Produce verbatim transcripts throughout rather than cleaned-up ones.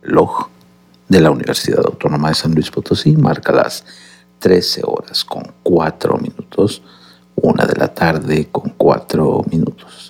reloj de la Universidad Autónoma de San Luis Potosí marca las trece horas con cuatro minutos, una de la tarde con cuatro minutos.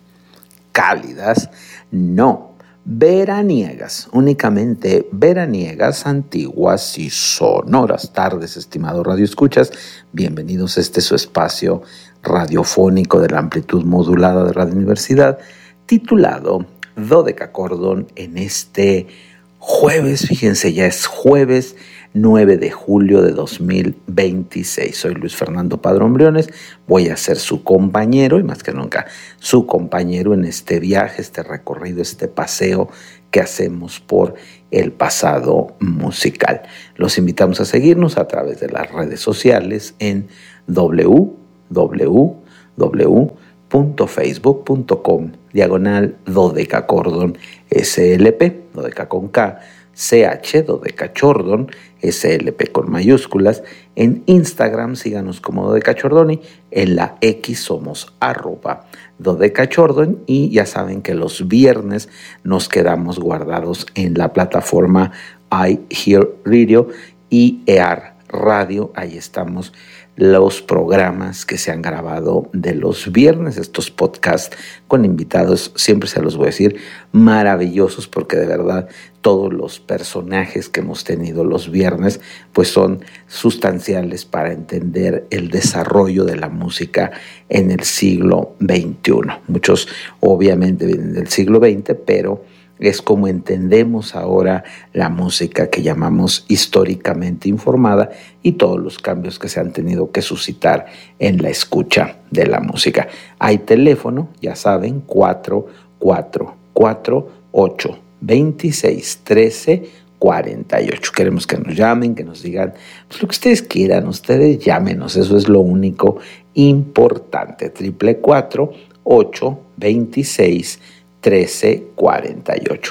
Cálidas, no, veraniegas, únicamente veraniegas, antiguas y sonoras tardes, estimados radioescuchas. Bienvenidos a este su espacio radiofónico de la amplitud modulada de Radio Universidad, titulado Dodecacordon, en este jueves, fíjense, ya es jueves nueve de julio de dos mil veintiséis. Soy Luis Fernando Padrón Briones, voy a ser su compañero y más que nunca su compañero en este viaje, este recorrido, este paseo que hacemos por el pasado musical. Los invitamos a seguirnos a través de las redes sociales en doble u doble u doble u punto facebook punto com diagonal Dodecacordon S L P, Dodeca con K, C H, Dodecachordon, S L P con mayúsculas. En Instagram síganos como Dodecachordoni, en la X somos arroba Dodecachordon y ya saben que los viernes nos quedamos guardados en la plataforma iHeartRadio y E A R Radio. Ahí estamos los programas que se han grabado de los viernes, estos podcasts con invitados, siempre se los voy a decir, maravillosos, porque de verdad todos los personajes que hemos tenido los viernes pues son sustanciales para entender el desarrollo de la música en el siglo veintiuno. Muchos obviamente vienen del siglo veinte, pero es como entendemos ahora la música que llamamos históricamente informada y todos los cambios que se han tenido que suscitar en la escucha de la música. Hay teléfono, ya saben, cuatro cuatro cuatro ocho dos seis uno tres cuatro ocho. Queremos que nos llamen, que nos digan pues, lo que ustedes quieran, ustedes llámenos, eso es lo único importante. Triple cuatro ocho dos seis trece cuarenta y ocho.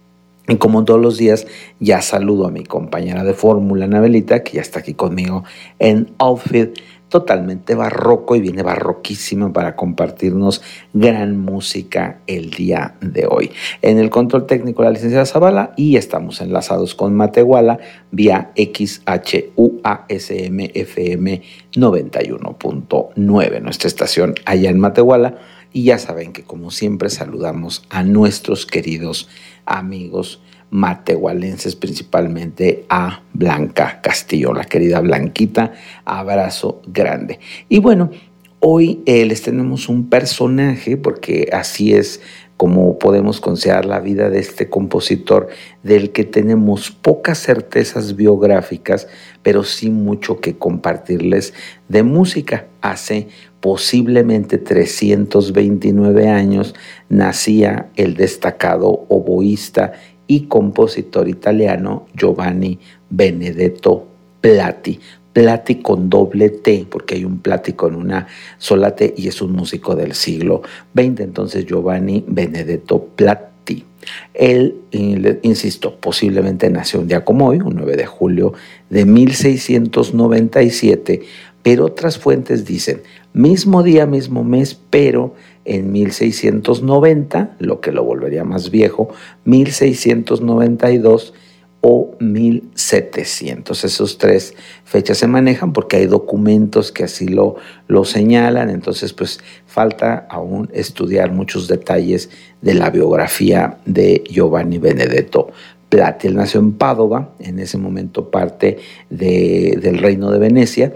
Y como todos los días, ya saludo a mi compañera de fórmula, Anabelita, que ya está aquí conmigo en outfit totalmente barroco y viene barroquísima para compartirnos gran música el día de hoy. En el control técnico, la licenciada Zavala, y estamos enlazados con Matehuala vía X H U A S M F M noventa y uno punto nueve, nuestra estación allá en Matehuala. Y ya saben que como siempre saludamos a nuestros queridos amigos matehualenses, principalmente a Blanca Castillo, la querida Blanquita, abrazo grande. Y bueno, hoy eh, les tenemos un personaje, porque así es como podemos considerar la vida de este compositor, del que tenemos pocas certezas biográficas, pero sí mucho que compartirles de música. Hace posiblemente trescientos veintinueve años nacía el destacado oboísta y compositor italiano Giovanni Benedetto Platti. Platti con doble T, porque hay un Platti con una sola T y es un músico del siglo veinte. Entonces Giovanni Benedetto Platti. Él, insisto, posiblemente nació un día como hoy, un nueve de julio de mil seiscientos noventa y siete, pero otras fuentes dicen mismo día, mismo mes, pero en mil seiscientos noventa, lo que lo volvería más viejo, mil seiscientos noventa y dos o mil setecientos. Esas tres fechas se manejan porque hay documentos que así lo, lo señalan, entonces pues falta aún estudiar muchos detalles de la biografía de Giovanni Benedetto Platti. Él nació en Padova, en ese momento parte de, del Reino de Venecia,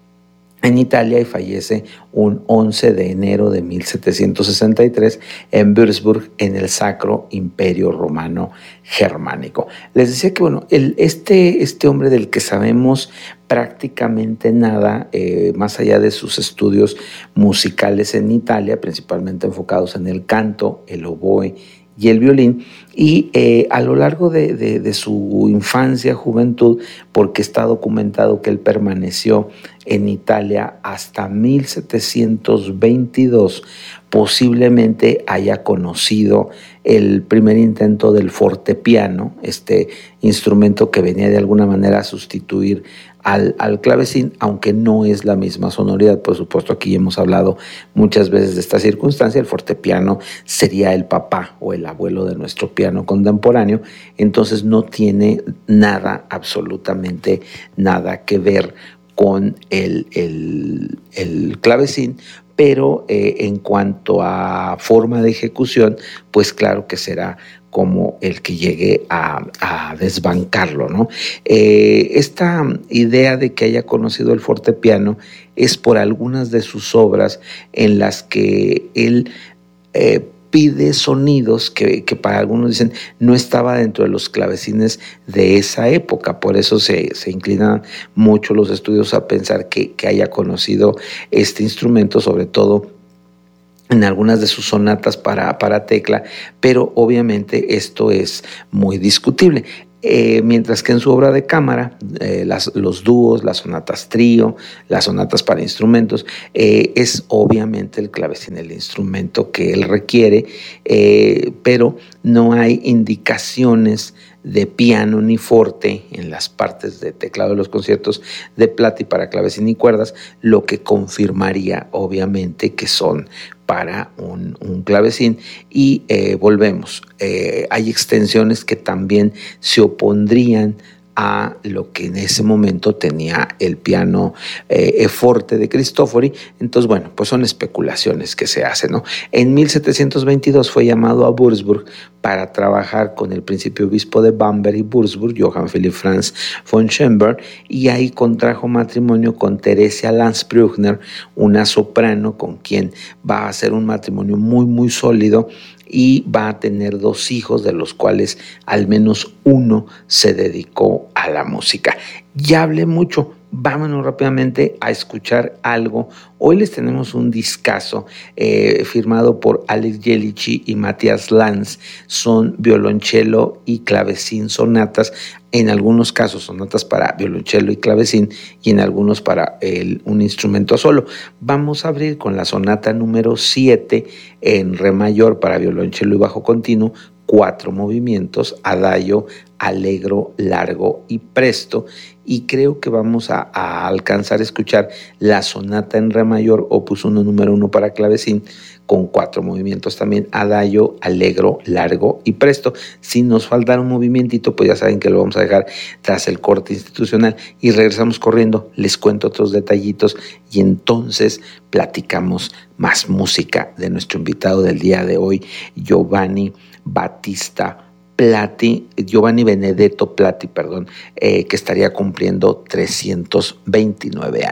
en Italia, y fallece un once de enero de mil setecientos sesenta y tres en Würzburg, en el Sacro Imperio Romano Germánico. Les decía que bueno, el, este, este hombre del que sabemos prácticamente nada, eh, más allá de sus estudios musicales en Italia, principalmente enfocados en el canto, el oboe y el violín, y eh, a lo largo de, de, de su infancia, juventud, porque está documentado que él permaneció en Italia hasta mil setecientos veintidós posiblemente haya conocido el primer intento del fortepiano, este instrumento que venía de alguna manera a sustituir al, al clavecín, aunque no es la misma sonoridad. Por supuesto, aquí hemos hablado muchas veces de esta circunstancia. El fortepiano sería el papá o el abuelo de nuestro piano contemporáneo, entonces no tiene nada, absolutamente nada que ver con el, el, el clavecín, pero eh, en cuanto a forma de ejecución, pues claro que será como el que llegue a, a desbancarlo, ¿no? Eh, esta idea de que haya conocido el fortepiano es por algunas de sus obras en las que él eh, pide sonidos que, que para algunos dicen no estaba dentro de los clavecines de esa época. Por eso se, se inclinan mucho los estudios a pensar que, que haya conocido este instrumento, sobre todo en algunas de sus sonatas para, para tecla, pero obviamente esto es muy discutible. Eh, mientras que en su obra de cámara, eh, las, los dúos, las sonatas trío, las sonatas para instrumentos, eh, es obviamente el clavecín el instrumento que él requiere, eh, pero no hay indicaciones de piano ni forte en las partes de teclado de los conciertos de Platti para clavecín y cuerdas, lo que confirmaría obviamente que son para un, un clavecín. Y eh, volvemos, eh, hay extensiones que también se opondrían a lo que en ese momento tenía el piano eh, forte de Cristofori. Entonces, bueno, pues son especulaciones que se hacen, ¿no? En mil setecientos veintidós fue llamado a Würzburg para trabajar con el príncipe obispo de Bamberg y Würzburg, Johann Philipp Franz von Schönberg, y ahí contrajo matrimonio con Theresia Landsbrückner, una soprano con quien va a hacer un matrimonio muy, muy sólido, y va a tener dos hijos, de los cuales al menos uno se dedicó a la música. Ya hablé mucho, vámonos rápidamente a escuchar algo. Hoy les tenemos un discazo eh, firmado por Alex Jelici y Matthias Lanz. Son violonchelo y clavecín sonatas, en algunos casos sonatas para violonchelo y clavecín, y en algunos para el, un instrumento solo. Vamos a abrir con la sonata número siete en re mayor para violonchelo y bajo continuo, cuatro movimientos, adagio, allegro, largo y presto, y creo que vamos a, a alcanzar a escuchar la sonata en re mayor, opus uno número uno para clavecín, con cuatro movimientos también, adagio, allegro, largo y presto. Si nos falta un movimientito, pues ya saben que lo vamos a dejar tras el corte institucional y regresamos corriendo, les cuento otros detallitos y entonces platicamos más música de nuestro invitado del día de hoy, Giovanni Battista Platti, Giovanni Benedetto Platti, perdón, eh, que estaría cumpliendo trescientos veintinueve años.